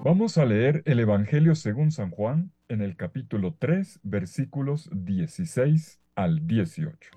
Vamos a leer el Evangelio según San Juan en el capítulo 3, versículos 16 al 18.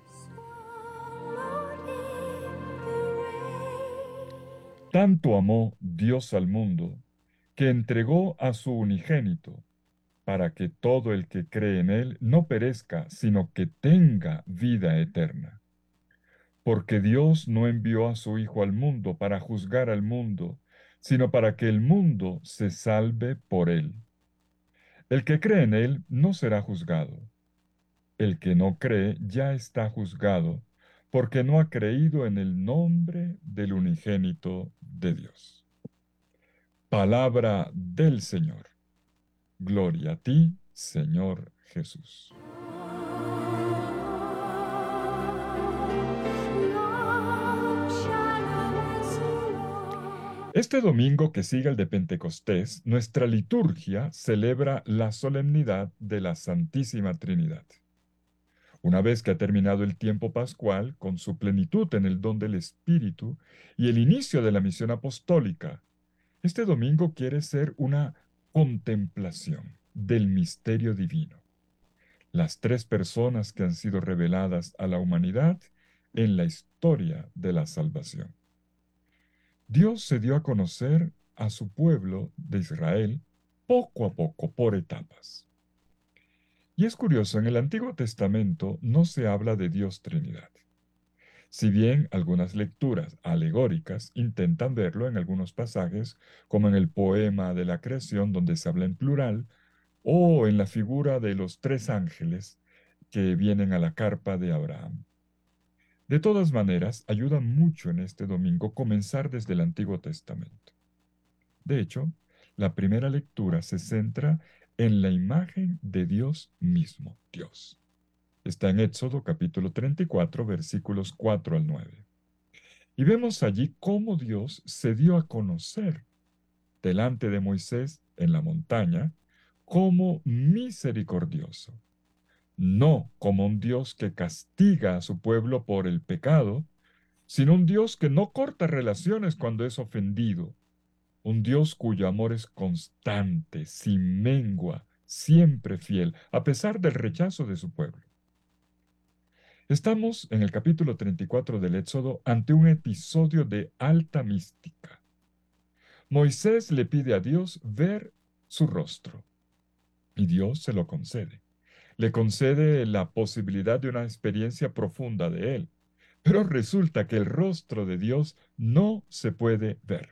Tanto amó Dios al mundo, que entregó a su unigénito, para que todo el que cree en él no perezca, sino que tenga vida eterna. Porque Dios no envió a su Hijo al mundo para juzgar al mundo, sino para que el mundo se salve por él. El que cree en él no será juzgado. El que no cree ya está juzgado, porque no ha creído en el nombre del unigénito de Dios. Palabra del Señor. Gloria a ti, Señor Jesús. Este domingo que sigue el de Pentecostés, nuestra liturgia celebra la solemnidad de la Santísima Trinidad. Una vez que ha terminado el tiempo pascual, con su plenitud en el don del Espíritu y el inicio de la misión apostólica, este domingo quiere ser una contemplación del misterio divino, las tres personas que han sido reveladas a la humanidad en la historia de la salvación. Dios se dio a conocer a su pueblo de Israel poco a poco, por etapas. Y es curioso, en el Antiguo Testamento no se habla de Dios Trinidad. Si bien algunas lecturas alegóricas intentan verlo en algunos pasajes, como en el poema de la creación donde se habla en plural, o en la figura de los tres ángeles que vienen a la carpa de Abraham. De todas maneras, ayuda mucho en este domingo comenzar desde el Antiguo Testamento. De hecho, la primera lectura se centra en la imagen de Dios mismo, Dios. Está en Éxodo capítulo 34, versículos 4 al 9. Y vemos allí cómo Dios se dio a conocer delante de Moisés en la montaña como misericordioso, no como un Dios que castiga a su pueblo por el pecado, sino un Dios que no corta relaciones cuando es ofendido, un Dios cuyo amor es constante, sin mengua, siempre fiel, a pesar del rechazo de su pueblo. Estamos en el capítulo 34 del Éxodo ante un episodio de alta mística. Moisés le pide a Dios ver su rostro y Dios se lo concede. Le concede la posibilidad de una experiencia profunda de él. Pero resulta que el rostro de Dios no se puede ver.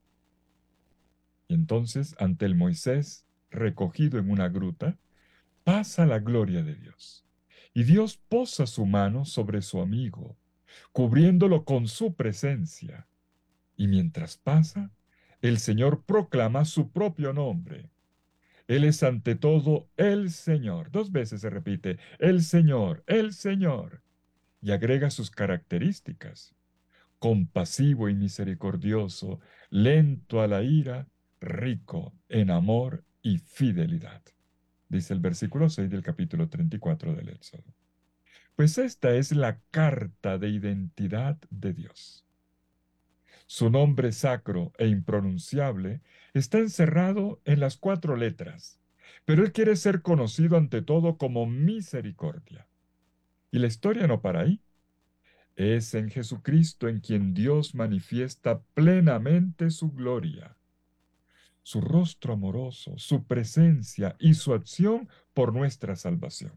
Y entonces, ante el Moisés recogido en una gruta, pasa la gloria de Dios. Y Dios posa su mano sobre su amigo, cubriéndolo con su presencia. Y mientras pasa, el Señor proclama su propio nombre. Él es ante todo el Señor. Dos veces se repite, el Señor, el Señor. Y agrega sus características. Compasivo y misericordioso, lento a la ira, rico en amor y fidelidad. Dice el versículo 6 del capítulo 34 del Éxodo. Pues esta es la carta de identidad de Dios. Su nombre sacro e impronunciable está encerrado en las cuatro letras, pero Él quiere ser conocido ante todo como misericordia. Y la historia no para ahí. Es en Jesucristo en quien Dios manifiesta plenamente su gloria, su rostro amoroso, su presencia y su acción por nuestra salvación.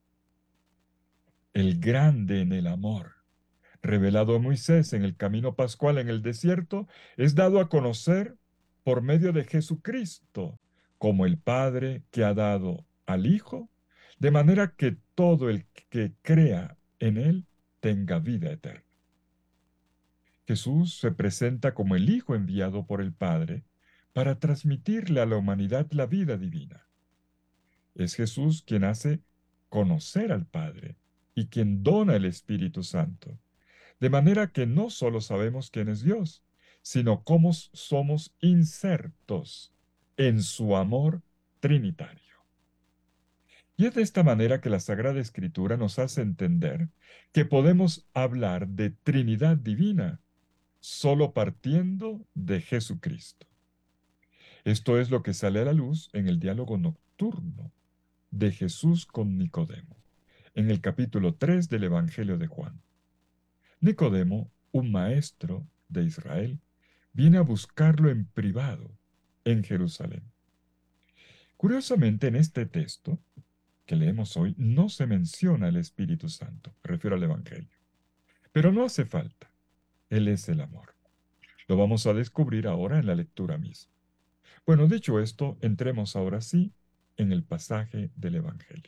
El grande en el amor, revelado a Moisés en el camino pascual en el desierto, es dado a conocer por medio de Jesucristo como el Padre que ha dado al Hijo, de manera que todo el que crea en Él tenga vida eterna. Jesús se presenta como el Hijo enviado por el Padre para transmitirle a la humanidad la vida divina. Es Jesús quien hace conocer al Padre y quien dona el Espíritu Santo, de manera que no solo sabemos quién es Dios, sino cómo somos insertos en su amor trinitario. Y es de esta manera que la Sagrada Escritura nos hace entender que podemos hablar de Trinidad divina solo partiendo de Jesucristo. Esto es lo que sale a la luz en el diálogo nocturno de Jesús con Nicodemo, en el capítulo 3 del Evangelio de Juan. Nicodemo, un maestro de Israel, viene a buscarlo en privado en Jerusalén. Curiosamente, en este texto que leemos hoy no se menciona el Espíritu Santo, me refiero al Evangelio. Pero no hace falta, Él es el amor. Lo vamos a descubrir ahora en la lectura misma. Bueno, dicho esto, entremos ahora sí en el pasaje del Evangelio.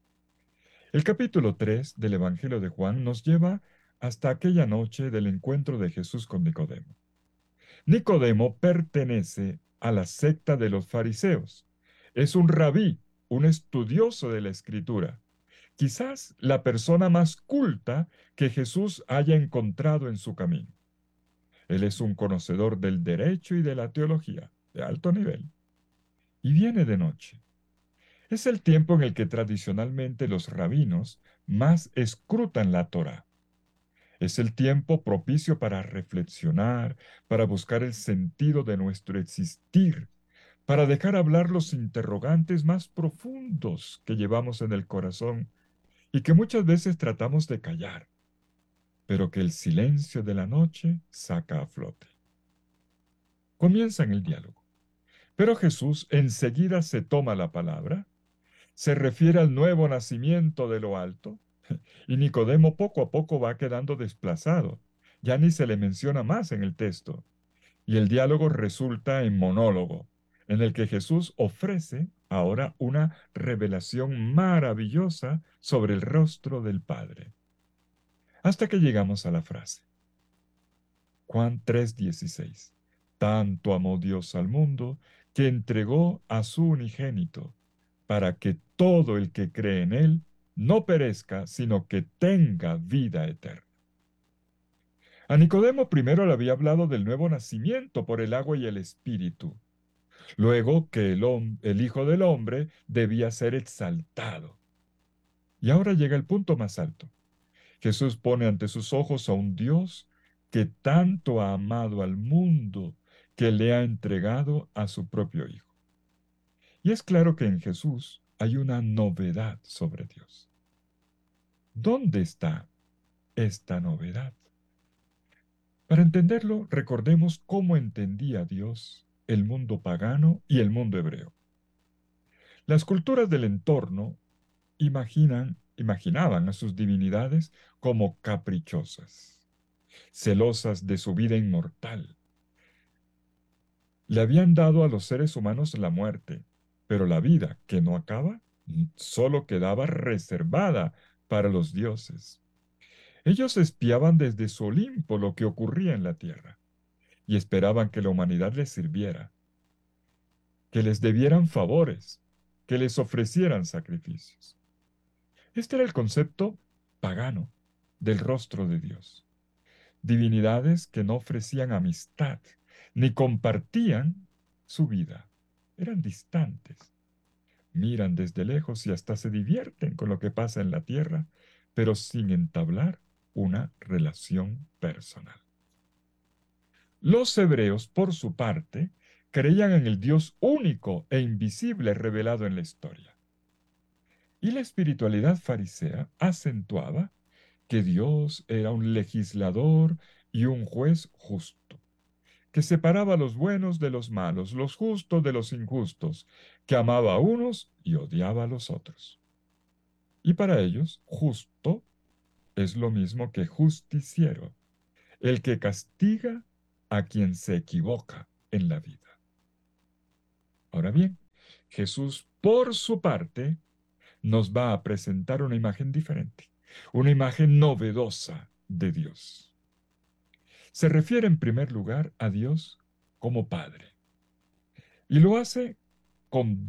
El capítulo 3 del Evangelio de Juan nos lleva hasta aquella noche del encuentro de Jesús con Nicodemo. Nicodemo pertenece a la secta de los fariseos. Es un rabí, un estudioso de la Escritura, quizás la persona más culta que Jesús haya encontrado en su camino. Él es un conocedor del derecho y de la teología, de alto nivel, y viene de noche. Es el tiempo en el que tradicionalmente los rabinos más escrutan la Torá. Es el tiempo propicio para reflexionar, para buscar el sentido de nuestro existir, para dejar hablar los interrogantes más profundos que llevamos en el corazón y que muchas veces tratamos de callar, pero que el silencio de la noche saca a flote. Comienzan el diálogo, pero Jesús enseguida se toma la palabra, se refiere al nuevo nacimiento de lo alto, y Nicodemo poco a poco va quedando desplazado. Ya ni se le menciona más en el texto. Y el diálogo resulta en monólogo, en el que Jesús ofrece ahora una revelación maravillosa sobre el rostro del Padre. Hasta que llegamos a la frase. Juan 3:16. Tanto amó Dios al mundo que entregó a su unigénito, para que todo el que cree en él no perezca, sino que tenga vida eterna. A Nicodemo primero le había hablado del nuevo nacimiento por el agua y el espíritu, luego que el Hijo del Hombre debía ser exaltado. Y ahora llega el punto más alto. Jesús pone ante sus ojos a un Dios que tanto ha amado al mundo que le ha entregado a su propio Hijo. Y es claro que en Jesús hay una novedad sobre Dios. ¿Dónde está esta novedad? Para entenderlo, recordemos cómo entendía Dios el mundo pagano y el mundo hebreo. Las culturas del entorno imaginaban a sus divinidades como caprichosas, celosas de su vida inmortal. Le habían dado a los seres humanos la muerte, pero la vida que no acaba solo quedaba reservada para los dioses. Ellos espiaban desde su Olimpo lo que ocurría en la tierra y esperaban que la humanidad les sirviera, que les debieran favores, que les ofrecieran sacrificios. Este era el concepto pagano del rostro de Dios. Divinidades que no ofrecían amistad ni compartían su vida. Eran distantes. Miran desde lejos y hasta se divierten con lo que pasa en la tierra, pero sin entablar una relación personal. Los hebreos, por su parte, creían en el Dios único e invisible revelado en la historia. Y la espiritualidad farisea acentuaba que Dios era un legislador y un juez justo, que separaba a los buenos de los malos, los justos de los injustos, que amaba a unos y odiaba a los otros. Y para ellos, justo es lo mismo que justiciero, el que castiga a quien se equivoca en la vida. Ahora bien, Jesús, por su parte, nos va a presentar una imagen diferente, una imagen novedosa de Dios. Se refiere en primer lugar a Dios como Padre. Y lo hace con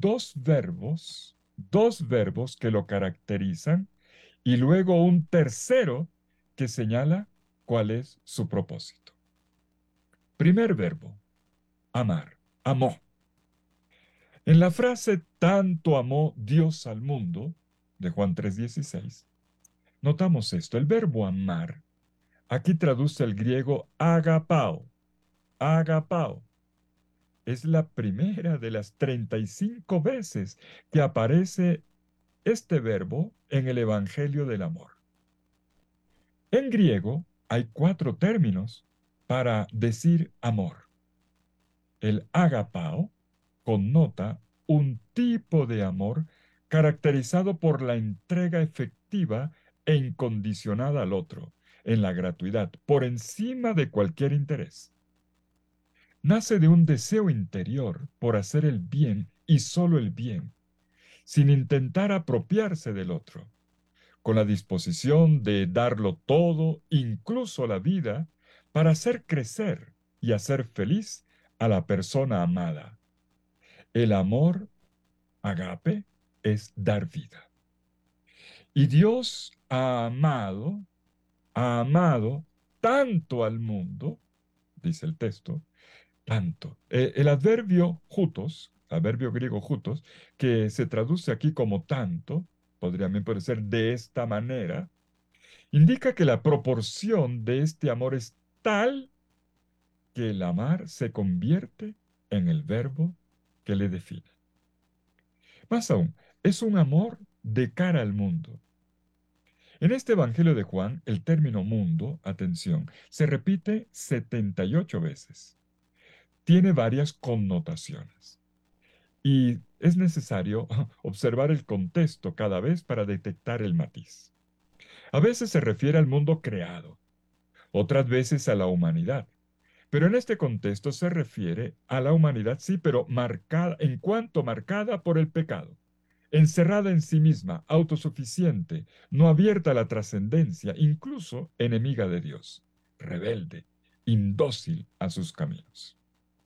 dos verbos que lo caracterizan, y luego un tercero que señala cuál es su propósito. Primer verbo, amar, amó. En la frase tanto amó Dios al mundo, de Juan 3:16, notamos esto. El verbo amar aquí traduce el griego agapao, agapao, es la primera de las 35 veces que aparece este verbo en el Evangelio del amor. En griego hay 4 términos para decir amor. El agapao connota un tipo de amor caracterizado por la entrega efectiva e incondicionada al otro, en la gratuidad, por encima de cualquier interés. Nace de un deseo interior por hacer el bien y solo el bien, sin intentar apropiarse del otro, con la disposición de darlo todo, incluso la vida, para hacer crecer y hacer feliz a la persona amada. El amor, agape, es dar vida. Y Dios ha amado tanto al mundo, dice el texto, tanto. El adverbio jutos, adverbio griego jutos, que se traduce aquí como tanto, podría también puede ser de esta manera, indica que la proporción de este amor es tal que el amar se convierte en el verbo que le define. Más aún, es un amor de cara al mundo. En este Evangelio de Juan, el término mundo, atención, se repite 78 veces. Tiene varias connotaciones y es necesario observar el contexto cada vez para detectar el matiz. A veces se refiere al mundo creado, otras veces a la humanidad. Pero en este contexto se refiere a la humanidad, sí, pero marcada, en cuanto marcada por el pecado, encerrada en sí misma, autosuficiente, no abierta a la trascendencia, incluso enemiga de Dios, rebelde, indócil a sus caminos.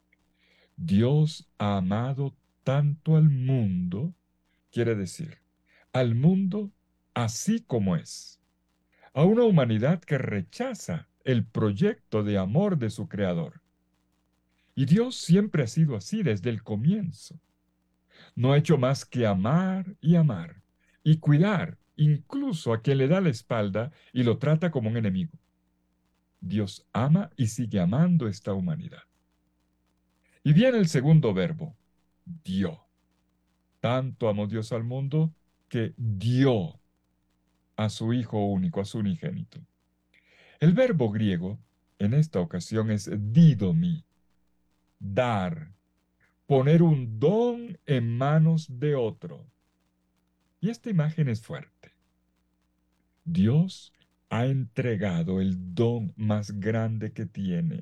Dios ha amado tanto al mundo, quiere decir, al mundo así como es, a una humanidad que rechaza el proyecto de amor de su Creador. Y Dios siempre ha sido así desde el comienzo. No ha hecho más que amar y cuidar incluso a quien le da la espalda y lo trata como un enemigo. Dios ama y sigue amando esta humanidad. Y viene el segundo verbo, dio. Tanto amó Dios al mundo que dio a su Hijo único, a su unigénito. El verbo griego en esta ocasión es didomi, dar, poner un don en manos de otro. Y esta imagen es fuerte. Dios ha entregado el don más grande que tiene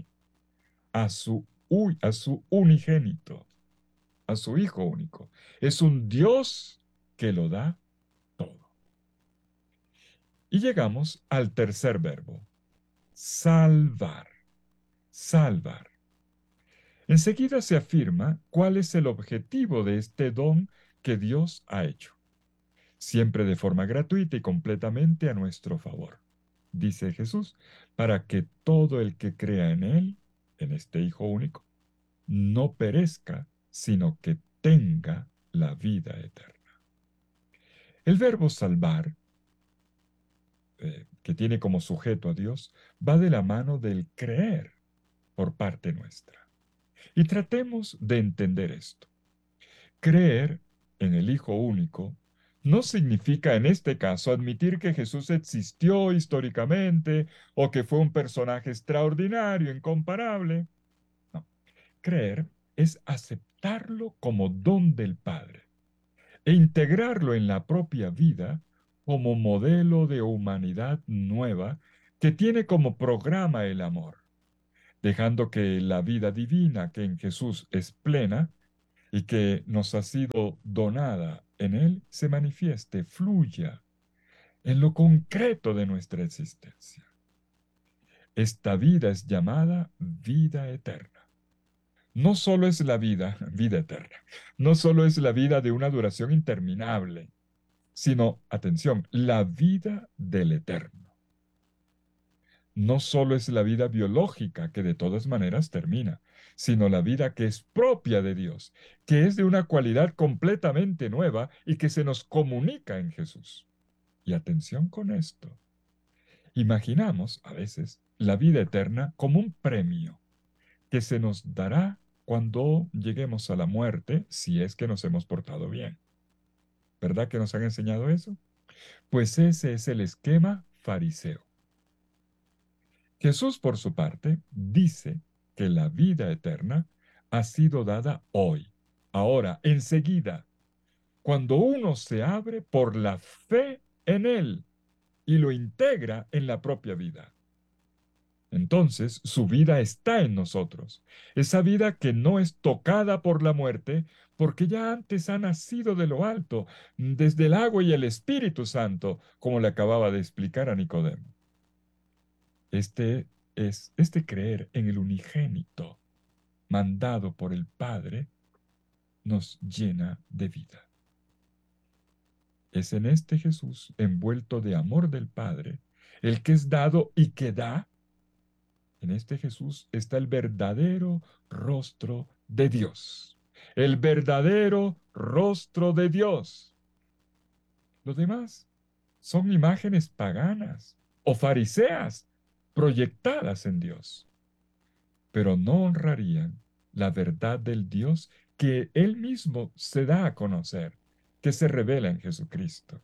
a su unigénito, a su Hijo único. Es un Dios que lo da todo. Y llegamos al tercer verbo, salvar, salvar. Enseguida se afirma cuál es el objetivo de este don que Dios ha hecho, siempre de forma gratuita y completamente a nuestro favor, dice Jesús, para que todo el que crea en Él, en este Hijo único, no perezca, sino que tenga la vida eterna. El verbo salvar, que tiene como sujeto a Dios, va de la mano del creer por parte nuestra. Y tratemos de entender esto. Creer en el Hijo único no significa en este caso admitir que Jesús existió históricamente o que fue un personaje extraordinario, incomparable. No. Creer es aceptarlo como don del Padre e integrarlo en la propia vida como modelo de humanidad nueva que tiene como programa el amor, dejando que la vida divina que en Jesús es plena y que nos ha sido donada en Él se manifieste, fluya en lo concreto de nuestra existencia. Esta vida es llamada vida eterna. No solo es la vida, vida eterna, no solo es la vida de una duración interminable, sino, atención, la vida del eterno. No solo es la vida biológica que de todas maneras termina, sino la vida que es propia de Dios, que es de una cualidad completamente nueva y que se nos comunica en Jesús. Y atención con esto. Imaginamos a veces la vida eterna como un premio que se nos dará cuando lleguemos a la muerte, si es que nos hemos portado bien. ¿Verdad que nos han enseñado eso? Pues ese es el esquema fariseo. Jesús, por su parte, dice que la vida eterna ha sido dada hoy, ahora, enseguida, cuando uno se abre por la fe en Él y lo integra en la propia vida. Entonces, su vida está en nosotros, esa vida que no es tocada por la muerte, porque ya antes ha nacido de lo alto, desde el agua y el Espíritu Santo, como le acababa de explicar a Nicodemo. Este creer en el unigénito, mandado por el Padre, nos llena de vida. Es en este Jesús, envuelto de amor del Padre, el que es dado y que da. En este Jesús está el verdadero rostro de Dios. El verdadero rostro de Dios. Los demás son imágenes paganas o fariseas proyectadas en Dios, pero no honrarían la verdad del Dios que Él mismo se da a conocer, que se revela en Jesucristo.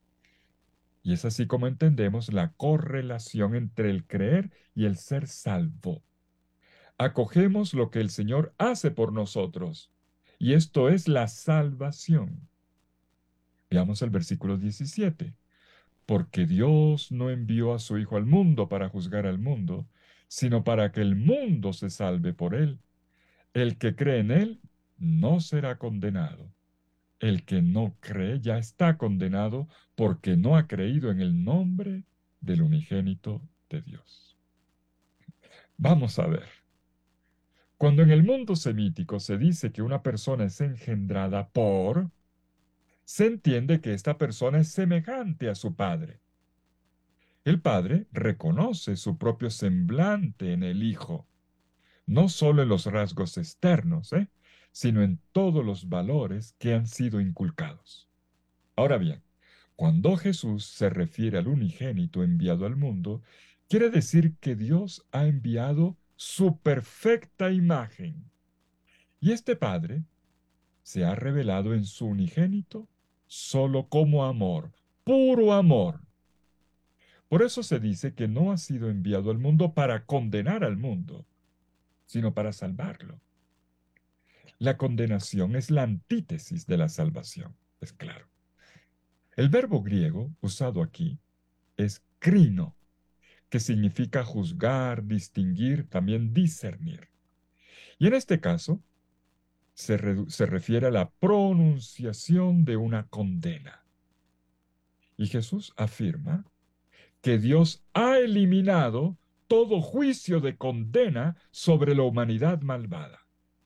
Y es así como entendemos la correlación entre el creer y el ser salvo. Acogemos lo que el Señor hace por nosotros, y esto es la salvación. Veamos el versículo 17. Porque Dios no envió a su Hijo al mundo para juzgar al mundo, sino para que el mundo se salve por él. El que cree en él no será condenado. El que no cree ya está condenado porque no ha creído en el nombre del unigénito de Dios. Vamos a ver. Cuando en el mundo semítico se dice que una persona es engendrada por, se entiende que esta persona es semejante a su padre. El padre reconoce su propio semblante en el hijo, no solo en los rasgos externos, sino en todos los valores que han sido inculcados. Ahora bien, cuando Jesús se refiere al unigénito enviado al mundo, quiere decir que Dios ha enviado su perfecta imagen. Y este Padre se ha revelado en su unigénito solo como amor, puro amor. Por eso se dice que no ha sido enviado al mundo para condenar al mundo, sino para salvarlo. La condenación es la antítesis de la salvación, es claro. El verbo griego usado aquí es crino, que significa juzgar, distinguir, también discernir. Y en este caso, se refiere a la pronunciación de una condena. Y Jesús afirma que Dios ha eliminado todo juicio de condena sobre la humanidad malvada.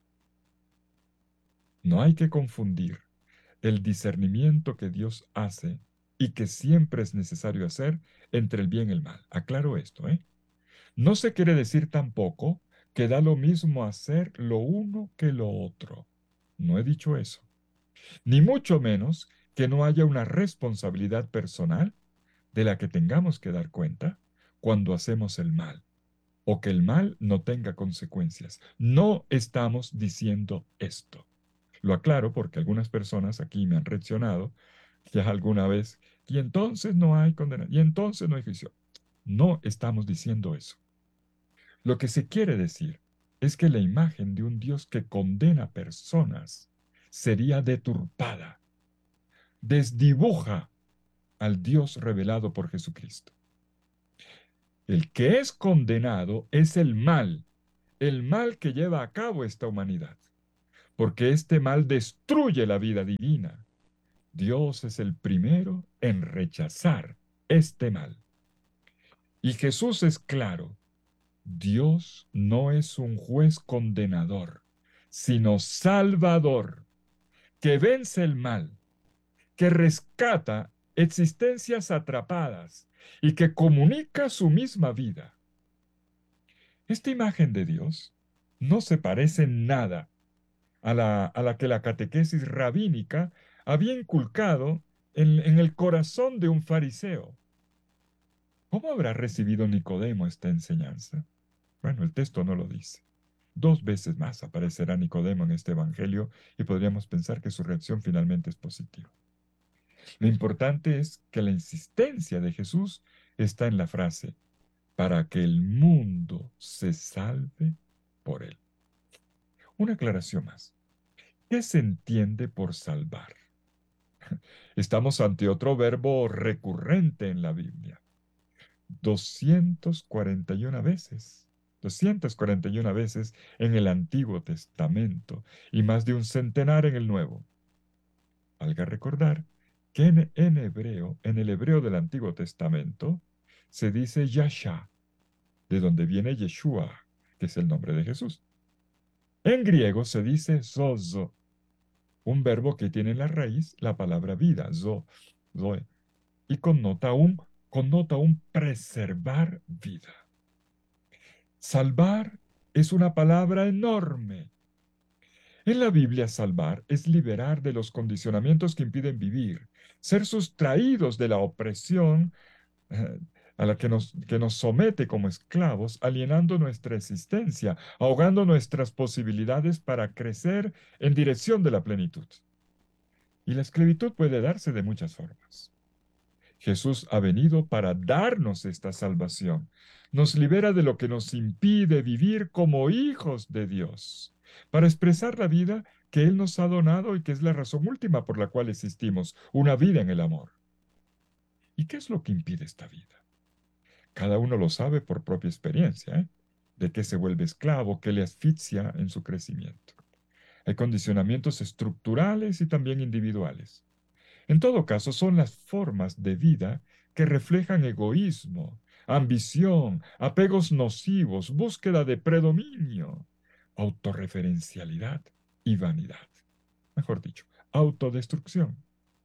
No hay que confundir el discernimiento que Dios hace y que siempre es necesario hacer entre el bien y el mal. Aclaro esto, ¿eh? No se quiere decir tampoco que da lo mismo hacer lo uno que lo otro. No he dicho eso. Ni mucho menos que no haya una responsabilidad personal de la que tengamos que dar cuenta cuando hacemos el mal, o que el mal no tenga consecuencias. No estamos diciendo esto. Lo aclaro porque algunas personas aquí me han reaccionado ya alguna vez, y entonces no hay condena, y entonces no hay juicio. No estamos diciendo eso. Lo que se quiere decir es que la imagen de un Dios que condena personas sería deturpada, desdibuja al Dios revelado por Jesucristo. El que es condenado es el mal que lleva a cabo esta humanidad, porque este mal destruye la vida divina. Dios es el primero en rechazar este mal. Y Jesús es claro, Dios no es un juez condenador, sino salvador, que vence el mal, que rescata existencias atrapadas y que comunica su misma vida. Esta imagen de Dios no se parece en nada a la que la catequesis rabínica había inculcado en el corazón de un fariseo. ¿Cómo habrá recibido Nicodemo esta enseñanza? Bueno, el texto no lo dice. 2 veces más aparecerá Nicodemo en este evangelio y podríamos pensar que su reacción finalmente es positiva. Lo importante es que la insistencia de Jesús está en la frase, para que el mundo se salve por él. Una aclaración más. ¿Qué se entiende por salvar? Estamos ante otro verbo recurrente en la Biblia. 241 veces. 241 veces en el Antiguo Testamento y más de un centenar en el Nuevo. Valga recordar que en el hebreo del Antiguo Testamento, se dice Yasha, de donde viene Yeshua, que es el nombre de Jesús. En griego se dice zozo, un verbo que tiene en la raíz la palabra vida, zoe, y connota un preservar vida. Salvar es una palabra enorme. En la Biblia, salvar es liberar de los condicionamientos que impiden vivir, ser sustraídos de la opresión eh, a la que nos somete como esclavos, alienando nuestra existencia, ahogando nuestras posibilidades para crecer en dirección de la plenitud. Y la esclavitud puede darse de muchas formas. Jesús ha venido para darnos esta salvación. Nos libera de lo que nos impide vivir como hijos de Dios, para expresar la vida que Él nos ha donado y que es la razón última por la cual existimos, una vida en el amor. ¿Y qué es lo que impide esta vida? Cada uno lo sabe por propia experiencia, ¿eh? De qué se vuelve esclavo, qué le asfixia en su crecimiento. Hay condicionamientos estructurales y también individuales. En todo caso, son las formas de vida que reflejan egoísmo, ambición, apegos nocivos, búsqueda de predominio, autorreferencialidad y vanidad. Mejor dicho, autodestrucción.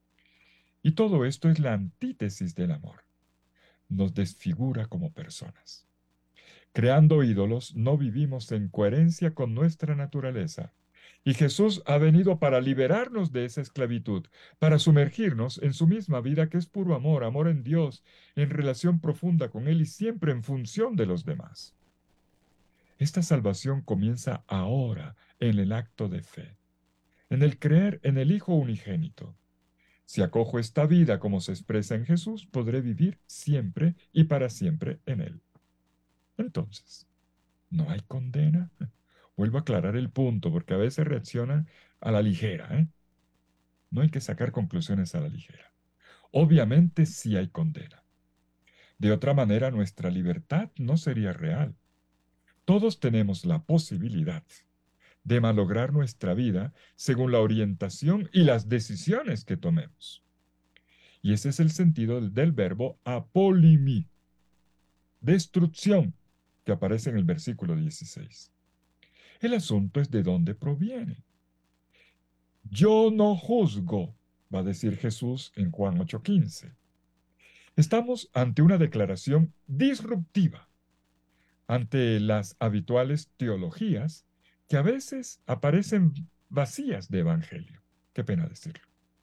Y todo esto es la antítesis del amor. Nos desfigura como personas. Creando ídolos, no vivimos en coherencia con nuestra naturaleza. Y Jesús ha venido para liberarnos de esa esclavitud, para sumergirnos en su misma vida que es puro amor, amor en Dios, en relación profunda con Él y siempre en función de los demás. Esta salvación comienza ahora en el acto de fe, en el creer en el Hijo unigénito. Si acojo esta vida como se expresa en Jesús, podré vivir siempre y para siempre en Él. Entonces, ¿no hay condena? Vuelvo a aclarar el punto porque a veces reaccionan a la ligera, ¿eh? No hay que sacar conclusiones a la ligera. Obviamente sí hay condena. De otra manera, nuestra libertad no sería real. Todos tenemos la posibilidad de malograr nuestra vida según la orientación y las decisiones que tomemos. Y ese es el sentido del verbo apolimi, destrucción, que aparece en el versículo 16. El asunto es de dónde proviene. Yo no juzgo, va a decir Jesús en Juan 8:15. Estamos ante una declaración disruptiva, ante las habituales teologías que a veces aparecen vacías de evangelio. Qué pena decirlo.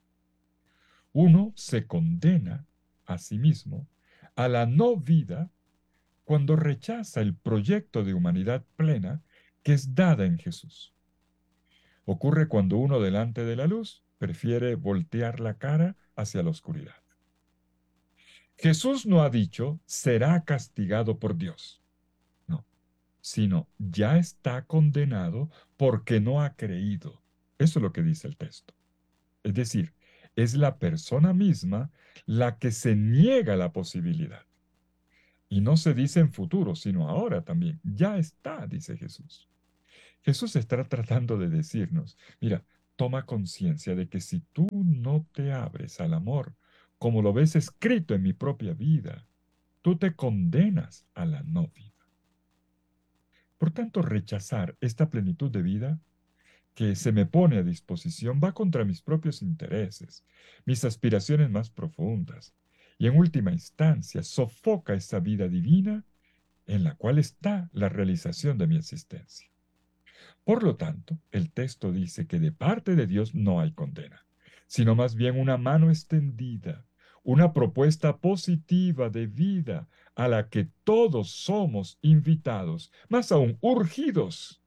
Uno se condena a sí mismo a la no vida cuando rechaza el proyecto de humanidad plena que es dada en Jesús. Ocurre cuando uno delante de la luz prefiere voltear la cara hacia la oscuridad. Jesús no ha dicho será castigado por Dios, no, sino ya está condenado porque no ha creído. Eso es lo que dice el texto. Es decir, es la persona misma la que se niega la posibilidad. Y no se dice en futuro, sino ahora también. Ya está, dice Jesús. Jesús está tratando de decirnos, mira, toma conciencia de que si tú no te abres al amor, como lo ves escrito en mi propia vida, tú te condenas a la no vida. Por tanto, rechazar esta plenitud de vida que se me pone a disposición va contra mis propios intereses, mis aspiraciones más profundas, y en última instancia sofoca esa vida divina en la cual está la realización de mi existencia. Por lo tanto, el texto dice que de parte de Dios no hay condena, sino más bien una mano extendida, una propuesta positiva de vida a la que todos somos invitados, más aún urgidos,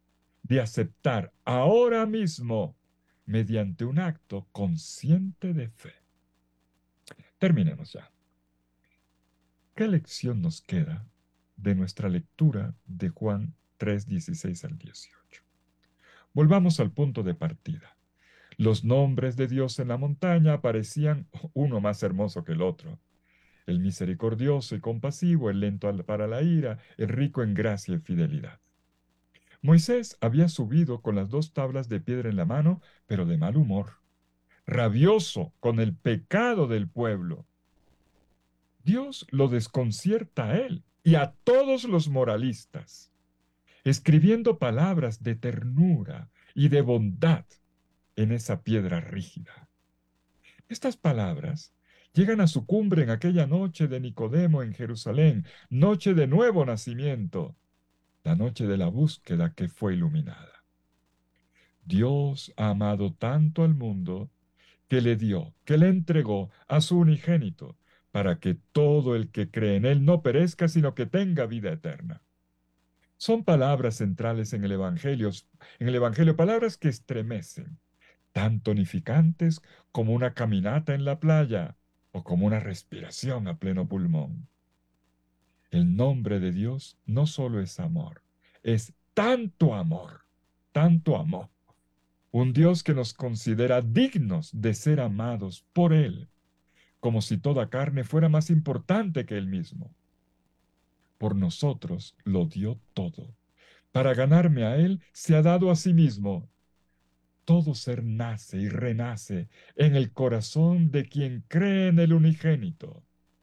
de aceptar ahora mismo mediante un acto consciente de fe. Terminemos ya. ¿Qué lección nos queda de nuestra lectura de Juan 3:16 al 18? Volvamos al punto de partida. Los nombres de Dios en la montaña aparecían uno más hermoso que el otro. El misericordioso y compasivo, el lento para la ira, el rico en gracia y fidelidad. Moisés había subido con las 2 tablas de piedra en la mano, pero de mal humor, rabioso con el pecado del pueblo. Dios lo desconcierta a él y a todos los moralistas, escribiendo palabras de ternura y de bondad en esa piedra rígida. Estas palabras llegan a su cumbre en aquella noche de Nicodemo en Jerusalén, noche de nuevo nacimiento, la noche de la búsqueda que fue iluminada. Dios ha amado tanto al mundo que le dio, que le entregó a su unigénito, para que todo el que cree en él no perezca, sino que tenga vida eterna. Son palabras centrales en el Evangelio, palabras que estremecen, tan tonificantes como una caminata en la playa o como una respiración a pleno pulmón. El nombre de Dios no solo es amor, es amor, tanto amor. Un Dios que nos considera dignos de ser amados por Él, como si toda carne fuera más importante que Él mismo. Por nosotros lo dio todo. Para ganarme a Él se ha dado a sí mismo. Todo ser nace y renace en el corazón de quien cree en el unigénito.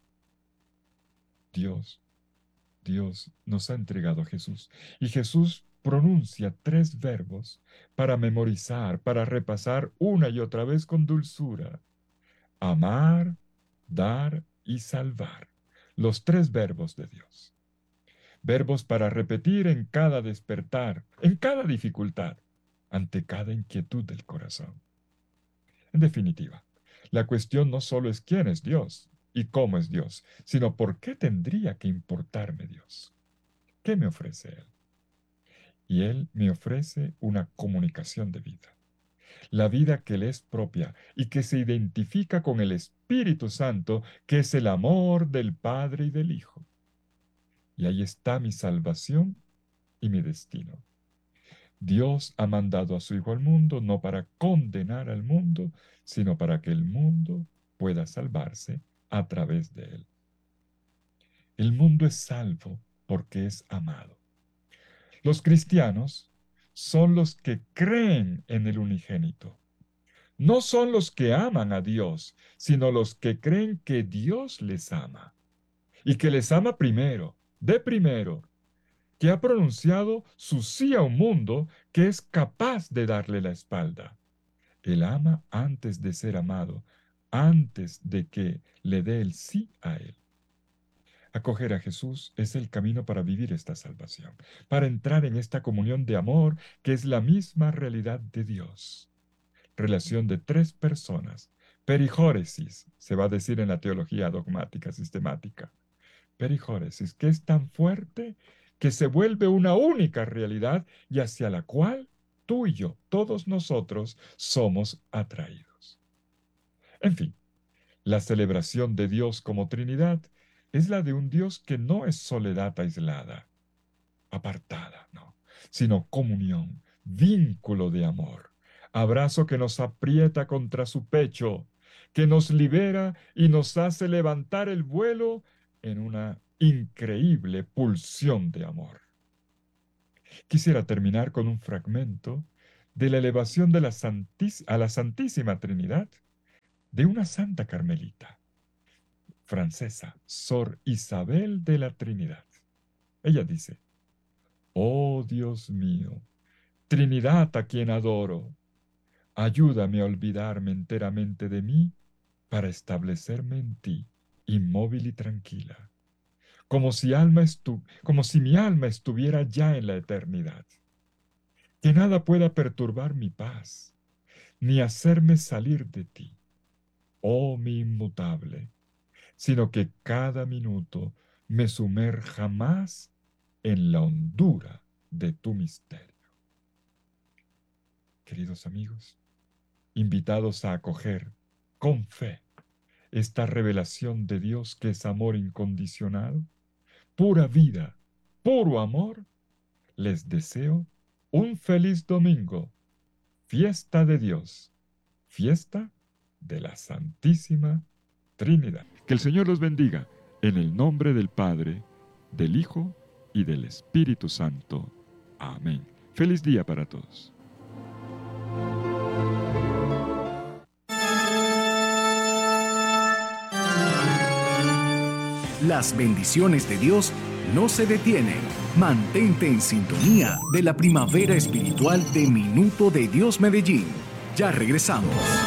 Dios, Dios nos ha entregado a Jesús. Y Jesús pronuncia 3 verbos para memorizar, para repasar una y otra vez con dulzura. Amar, dar y salvar. Los 3 verbos de Dios. Verbos para repetir en cada despertar, en cada dificultad, ante cada inquietud del corazón. En definitiva, la cuestión no solo es quién es Dios y cómo es Dios, sino por qué tendría que importarme Dios. ¿Qué me ofrece Él? Y Él me ofrece una comunicación de vida. La vida que le es propia y que se identifica con el Espíritu Santo, que es el amor del Padre y del Hijo. Y ahí está mi salvación y mi destino. Dios ha mandado a su Hijo al mundo no para condenar al mundo, sino para que el mundo pueda salvarse a través de él. El mundo es salvo porque es amado. Los cristianos son los que creen en el unigénito. No son los que aman a Dios, sino los que creen que Dios les ama y que les ama primero, de primero, que ha pronunciado su sí a un mundo que es capaz de darle la espalda. Él ama antes de ser amado, antes de que le dé el sí a él. Acoger a Jesús es el camino para vivir esta salvación, para entrar en esta comunión de amor que es la misma realidad de Dios. Relación de 3 personas. Perijóresis, se va a decir en la teología dogmática sistemática. Perijóresis, que es tan fuerte que se vuelve una única realidad y hacia la cual tú y yo, todos nosotros, somos atraídos. En fin, la celebración de Dios como Trinidad es la de un Dios que no es soledad aislada, apartada, no, sino comunión, vínculo de amor, abrazo que nos aprieta contra su pecho, que nos libera y nos hace levantar el vuelo en una increíble pulsión de amor. Quisiera terminar con un fragmento de la elevación de a la Santísima Trinidad de una santa carmelita francesa, Sor Isabel de la Trinidad. Ella dice, oh Dios mío, Trinidad a quien adoro, ayúdame a olvidarme enteramente de mí para establecerme en ti, inmóvil y tranquila, como si mi alma estuviera ya en la eternidad. Que nada pueda perturbar mi paz, ni hacerme salir de ti, oh mi inmutable, sino que cada minuto me sumerja más en la hondura de tu misterio. Queridos amigos, invitados a acoger con fe esta revelación de Dios que es amor incondicional, pura vida, puro amor, les deseo un feliz domingo, fiesta de Dios, fiesta de la Santísima Trinidad. Que el Señor los bendiga en el nombre del Padre, del Hijo y del Espíritu Santo. Amén. Feliz día para todos. Las bendiciones de Dios no se detienen. Mantente en sintonía de la primavera espiritual de Minuto de Dios Medellín. Ya regresamos.